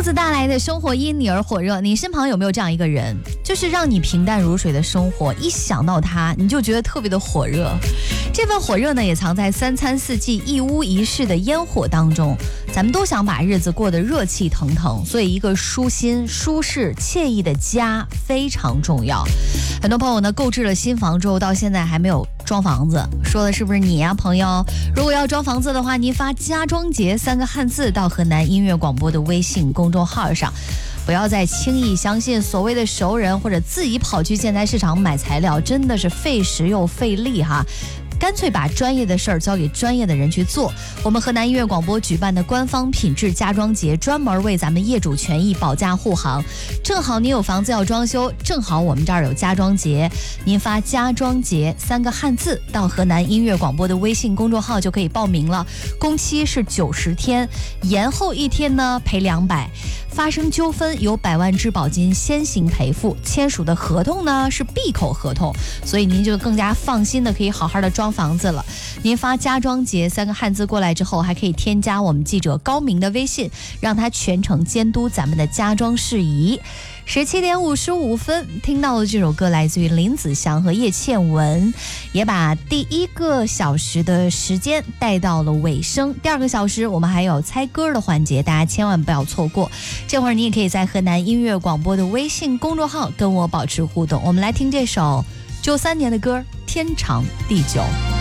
子带来的生活因你而火热，你身旁有没有这样一个人，就是让你平淡如水的生活，一想到他你就觉得特别的火热。这份火热呢，也藏在三餐四季一屋一室的烟火当中。咱们都想把日子过得热气腾腾，所以一个舒心、舒适、惬意的家非常重要。很多朋友呢购置了新房之后，到现在还没有装房子，说的是不是你呀，朋友？如果要装房子的话，您发家装节3个汉字到河南音乐广播的微信公众号上。不要再轻易相信所谓的熟人，或者自己跑去建材市场买材料，真的是费时又费力哈。干脆把专业的事儿交给专业的人去做。我们河南音乐广播举办的官方品质家装节，专门为咱们业主权益保驾护航。正好你有房子要装修，正好我们这儿有家装节，您发家装节3个汉字到河南音乐广播的微信公众号就可以报名了。工期是90天，延后1天呢赔200。发生纠纷有100万质保金先行赔付，签署的合同呢是闭口合同，所以您就更加放心的可以好好的装房子了。您发家装节3个汉字过来之后，还可以添加我们记者高明的微信，让他全程监督咱们的家装事宜。17点55分，听到的这首歌来自于林子祥和叶倩文，也把第1个小时的时间带到了尾声。第2个小时我们还有猜歌的环节，大家千万不要错过。这会儿你也可以在河南音乐广播的微信公众号跟我保持互动。我们来听这首93年的歌《天长地久》。